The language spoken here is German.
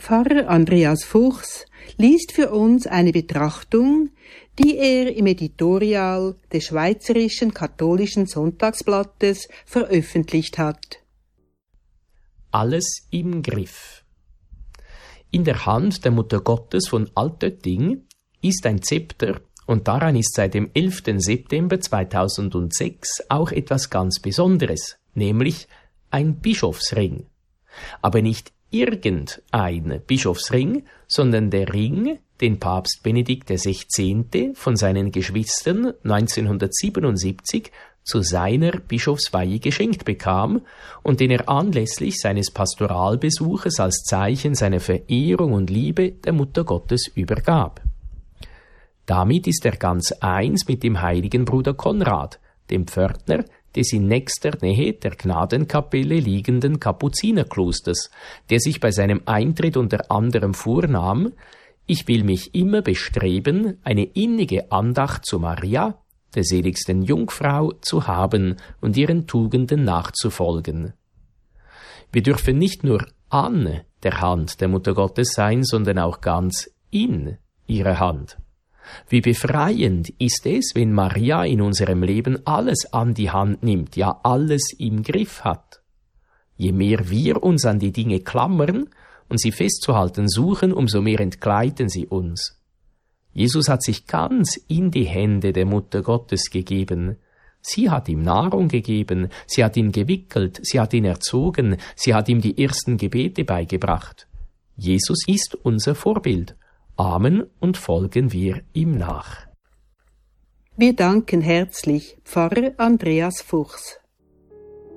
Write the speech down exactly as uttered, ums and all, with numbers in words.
Pfarrer Andreas Fuchs liest für uns eine Betrachtung, die er im Editorial des Schweizerischen Katholischen Sonntagsblattes veröffentlicht hat. Alles im Griff. In der Hand der Mutter Gottes von Altötting ist ein Zepter, und daran ist seit dem elften September zweitausendsechs auch etwas ganz Besonderes, nämlich ein Bischofsring. Aber nicht irgendein Bischofsring, sondern der Ring, den Papst Benedikt der Sechzehnte von seinen Geschwistern neunzehnhundertsiebenundsiebzig zu seiner Bischofsweihe geschenkt bekam und den er anlässlich seines Pastoralbesuches als Zeichen seiner Verehrung und Liebe der Mutter Gottes übergab. Damit ist er ganz eins mit dem heiligen Bruder Konrad, dem Pförtner des in nächster Nähe der Gnadenkapelle liegenden Kapuzinerklosters, der sich bei seinem Eintritt unter anderem vornahm: Ich will mich immer bestreben, eine innige Andacht zu Maria, der seligsten Jungfrau, zu haben und ihren Tugenden nachzufolgen. Wir dürfen nicht nur an der Hand der Mutter Gottes sein, sondern auch ganz in ihrer Hand. Wie befreiend ist es, wenn Maria in unserem Leben alles an die Hand nimmt, ja alles im Griff hat. Je mehr wir uns an die Dinge klammern und sie festzuhalten suchen, umso mehr entgleiten sie uns. Jesus hat sich ganz in die Hände der Mutter Gottes gegeben. Sie hat ihm Nahrung gegeben, sie hat ihn gewickelt, sie hat ihn erzogen, sie hat ihm die ersten Gebete beigebracht. Jesus ist unser Vorbild. Amen und folgen wir ihm nach. Wir danken herzlich Pfarrer Andreas Fuchs.